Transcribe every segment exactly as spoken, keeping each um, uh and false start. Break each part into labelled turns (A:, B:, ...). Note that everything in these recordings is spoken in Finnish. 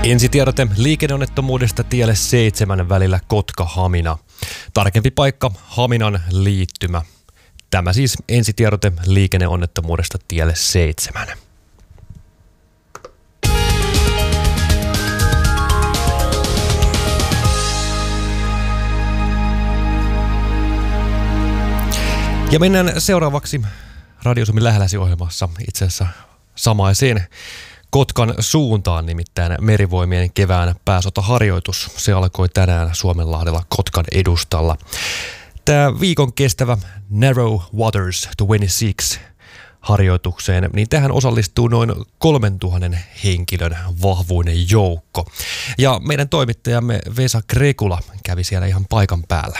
A: Ensitiedote liikenneonnettomuudesta tielle seitsemän välillä Kotka-Hamina. Tarkempi paikka Haminan liittymä. Tämä siis ensitiedote liikenneonnettomuudesta tielle seitsemän. Ja mennään seuraavaksi Radio Suomi lähelläsi -ohjelmassa itse asiassa samaiseen Kotkan suuntaan, nimittäin Merivoimien kevään pääsotaharjoitus. Se alkoi tänään Suomenlahdella Kotkan edustalla. Tämä viikon kestävä Narrow Waters kaksikymmentäkuusi harjoitukseen, niin tähän osallistuu noin kolmentuhannen henkilön vahvuinen joukko. Ja meidän toimittajamme Vesa Krekula kävi siellä ihan paikan päällä.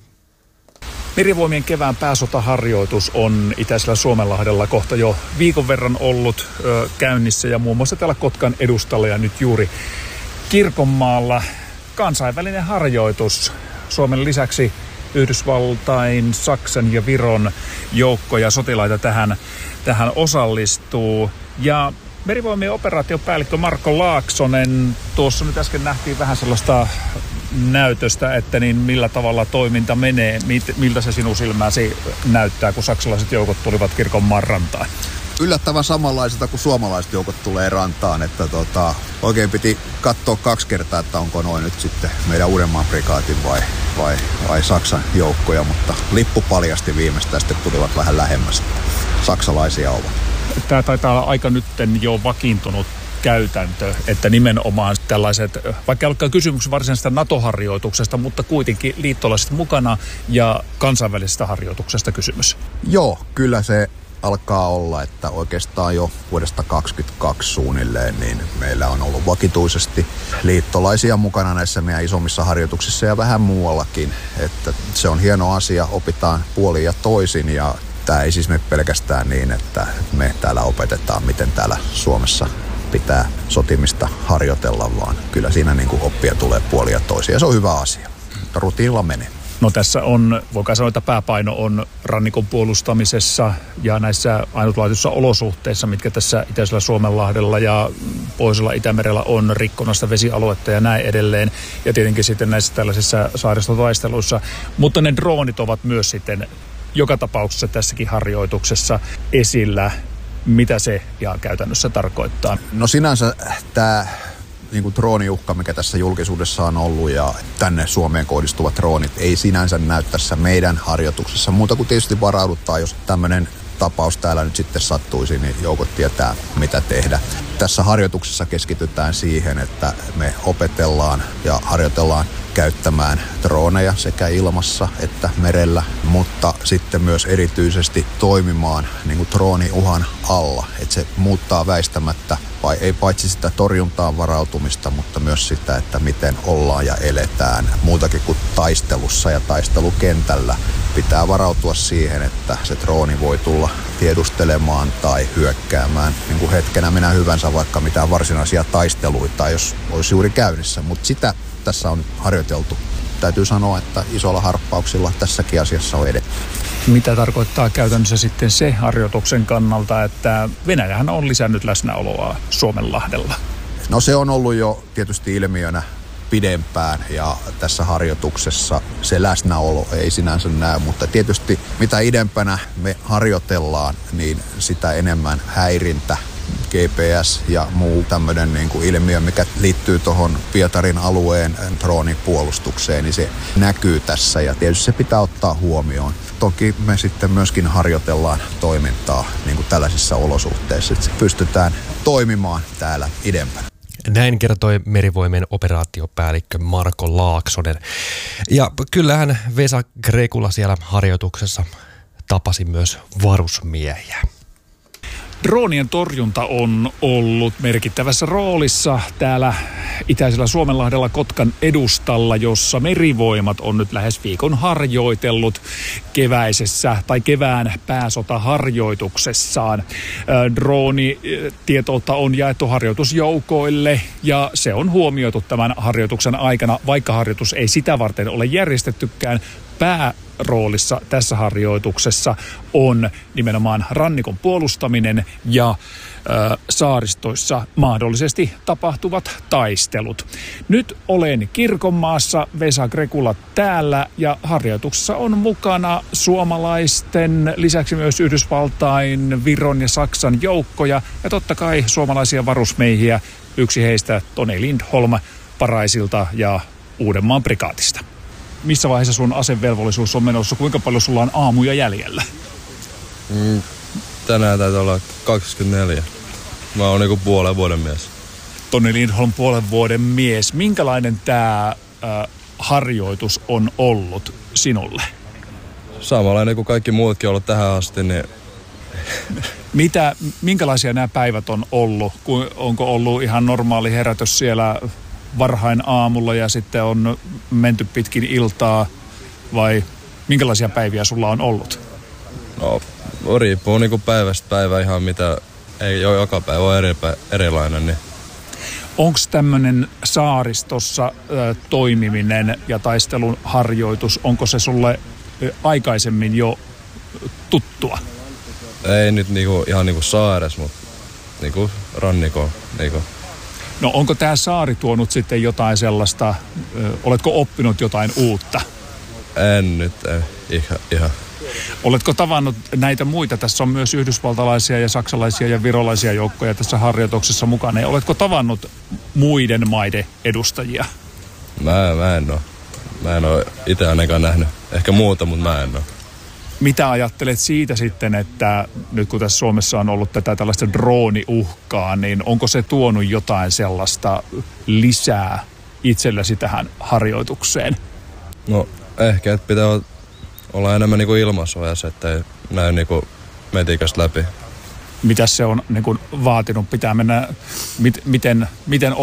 B: Merivoimien kevään pääsotaharjoitus on itäisellä Suomenlahdella kohta jo viikon verran ollut ö, käynnissä ja muun muassa täällä Kotkan edustalla ja nyt juuri Kirkonmaalla kansainvälinen harjoitus. Suomen lisäksi Yhdysvaltain, Saksan ja Viron joukkoja sotilaita tähän, tähän osallistuu. Ja Merivoimien operaatiopäällikkö Marko Laaksonen, tuossa nyt äsken nähtiin vähän sellaista näytöstä, että niin millä tavalla toiminta menee, miltä se sinun silmäsi näyttää, kun saksalaiset joukot tulivat Kirkonmaan rantaan?
C: Yllättävän samanlaiselta kuin suomalaiset joukot tulee rantaan, että tota, oikein piti katsoa kaksi kertaa, että onko noin nyt sitten meidän Uudenmaan prikaatin vai, vai, vai Saksan joukkoja, mutta lippu paljasti viimeistään, sitten tulivat vähän lähemmäs, saksalaisia ovat.
B: Tämä taitaa olla aika nytten jo vakiintunut käytäntö, että nimenomaan tällaiset, vaikka ei olekaan kysymys varsinaisesta NATO-harjoituksesta, mutta kuitenkin liittolaiset mukana ja kansainvälisestä harjoituksesta kysymys.
C: Joo, kyllä se alkaa olla, että oikeastaan jo vuodesta kaksikymmentäkaksi suunnilleen, niin meillä on ollut vakituisesti liittolaisia mukana näissä meidän isommissa harjoituksissa ja vähän muuallakin, että se on hieno asia, opitaan puolin ja toisin ja tämä ei siis mene pelkästään niin, että me täällä opetetaan, miten täällä Suomessa pitää sotimista harjoitella, vaan kyllä siinä niin kuin oppia tulee puolin ja toisin ja se on hyvä asia, mutta rutiinilla menee.
B: No tässä on, voikaan sanoa, että pääpaino on rannikon puolustamisessa ja näissä ainutlaatuisissa olosuhteissa, mitkä tässä itäisellä Suomenlahdella ja pohjoisella Itämerellä on, rikkonasta vesialuetta ja näin edelleen. Ja tietenkin sitten näissä tällaisissa saaristotaisteluissa. Mutta ne droonit ovat myös sitten joka tapauksessa tässäkin harjoituksessa esillä. Mitä se ihan käytännössä tarkoittaa?
C: No sinänsä tämä niin kuin drooniuhka, mikä tässä julkisuudessa on ollut ja tänne Suomeen kohdistuvat droonit ei sinänsä näy tässä meidän harjoituksessa. Muuta kuin tietysti varauduttaa, jos tämmöinen tapaus täällä nyt sitten sattuisi, niin joukot tietää mitä tehdä. Tässä harjoituksessa keskitytään siihen, että me opetellaan ja harjoitellaan käyttämään drooneja sekä ilmassa että merellä, mutta sitten myös erityisesti toimimaan niin kuin drooniuhan alla. Että se muuttaa väistämättä, vai ei paitsi sitä torjuntaan varautumista, mutta myös sitä, että miten ollaan ja eletään muutakin kuin taistelussa ja taistelukentällä. Pitää varautua siihen, että se drooni voi tulla tiedustelemaan tai hyökkäämään niin kuin hetkenä minä hyvänsä vaikka mitään varsinaisia taisteluita, jos olisi juuri käynnissä, mutta sitä tässä on harjoiteltu. Täytyy sanoa, että isolla harppauksilla tässäkin asiassa on edetty.
B: Mitä tarkoittaa käytännössä sitten se harjoituksen kannalta, että Venäjähän on lisännyt läsnäoloa Suomenlahdella?
C: No se on ollut jo tietysti ilmiönä pidempään ja tässä harjoituksessa se läsnäolo ei sinänsä näy, mutta tietysti mitä idempänä me harjoitellaan, niin sitä enemmän häirintä, G P S ja muu tämmöinen niin kuin ilmiö, mikä liittyy tuohon Pietarin alueen droonipuolustukseen, niin se näkyy tässä ja tietysti se pitää ottaa huomioon. Toki me sitten myöskin harjoitellaan toimintaa niin kuin tällaisissa olosuhteissa, että pystytään toimimaan täällä idempänä.
A: Näin kertoi Merivoimien operaatiopäällikkö Marko Laaksonen. Ja kyllähän Vesa Krekula siellä harjoituksessa tapasi myös varusmiehiä.
B: Droonien torjunta on ollut merkittävässä roolissa täällä itäisellä Suomenlahdella Kotkan edustalla, jossa Merivoimat on nyt lähes viikon harjoitellut keväisessä tai kevään pääsotaharjoituksessaan. Droonitietoutta on jaettu harjoitusjoukoille ja se on huomioitu tämän harjoituksen aikana, vaikka harjoitus ei sitä varten ole järjestettykään. Pää roolissa tässä harjoituksessa on nimenomaan rannikon puolustaminen ja ö, saaristoissa mahdollisesti tapahtuvat taistelut. Nyt olen Kirkonmaassa, Vesa Grekula täällä, ja harjoituksessa on mukana suomalaisten lisäksi myös Yhdysvaltain, Viron ja Saksan joukkoja ja totta kai suomalaisia varusmiehiä. Yksi heistä Toni Lindholm Paraisilta ja Uudenmaan prikaatista. Missä vaiheessa sun asevelvollisuus on menossa? Kuinka paljon sulla on aamuja jäljellä?
D: Mm, tänään täytyy olla kaksikymmentäneljä. Mä oon niinku puolen vuoden mies.
B: Toni Lindholm, puolen vuoden mies. Minkälainen tää äh, harjoitus on ollut sinulle?
D: Samanlainen kuin kaikki muutkin on ollut tähän asti, niin...
B: Mitä, minkälaisia nämä päivät on ollut? Onko ollut ihan normaali herätys siellä varhain aamulla ja sitten on menty pitkin iltaa, vai minkälaisia päiviä sulla on ollut?
D: No, riippuu niinku päivästä päivä ihan mitä, ei ole joka päivä ole eri, erilainen. Niin.
B: Onko tämmöinen saaristossa ö, toimiminen ja taistelun harjoitus, onko se sulle ö, aikaisemmin jo tuttua?
D: Ei nyt niinku, ihan niinku saares, mutta niinku rannikoon. Niinku.
B: No onko tämä saari tuonut sitten jotain sellaista, ö, oletko oppinut jotain uutta?
D: En nyt, ei, ihan, ihan.
B: Oletko tavannut näitä muita? Tässä on myös yhdysvaltalaisia ja saksalaisia ja virolaisia joukkoja tässä harjoituksessa mukana. Ja oletko tavannut muiden maiden edustajia?
D: Mä, mä en ole. Mä en ole itse ainakaan nähnyt. Ehkä muuta, mutta mä en ole.
B: Mitä ajattelet siitä sitten, että nyt kun tässä Suomessa on ollut tätä tällaista drooniuhkaa, niin onko se tuonut jotain sellaista lisää itsellesi tähän harjoitukseen?
D: No ehkä, että pitää olla enemmän niin kuin ilmasuojassa, ettei näy niin kuin metikästä läpi.
B: Mitä se on niin kuin vaatinut? Pitää mennä, mit, miten, miten